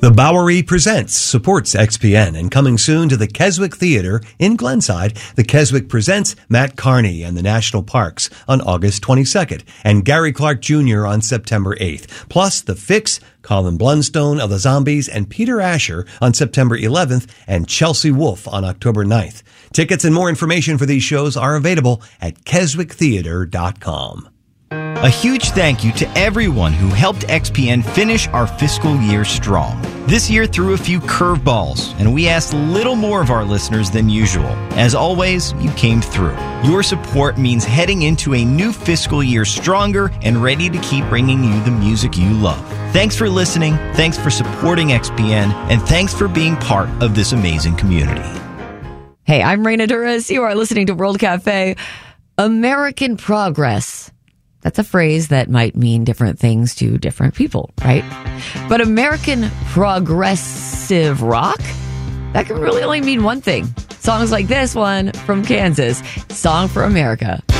The Bowery Presents supports XPN, and coming soon to the Keswick Theater in Glenside, the Keswick presents Matt Carney and the National Parks on August 22nd and Gary Clark Jr. on September 8th. Plus The Fix, Colin Blunstone of the Zombies, and Peter Asher on September 11th and Chelsea Wolfe on October 9th. Tickets and more information for these shows are available at keswicktheater.com. A huge thank you to everyone who helped XPN finish our fiscal year strong. This year threw a few curveballs, and we asked a little more of our listeners than usual. As always, you came through. Your support means heading into a new fiscal year stronger and ready to keep bringing you the music you love. Thanks for listening, thanks for supporting XPN, and thanks for being part of this amazing community. Hey, I'm Raina Duras. You are listening to World Cafe. American progress. That's a phrase that might mean different things to different people, right? But American progressive rock, that can really only mean one thing. Songs like this one from Kansas, Song for America.